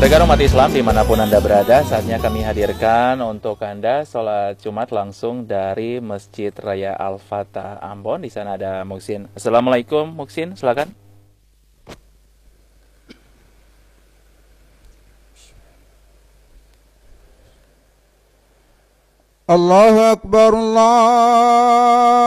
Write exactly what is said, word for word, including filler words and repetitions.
Rekan umat Islam dimanapun Anda berada, saatnya kami hadirkan untuk Anda sholat Jumat langsung dari Masjid Raya Al-Fatah Ambon. Di sana ada Muksin. Assalamualaikum Muksin, silakan. Allahu Akbar, Allah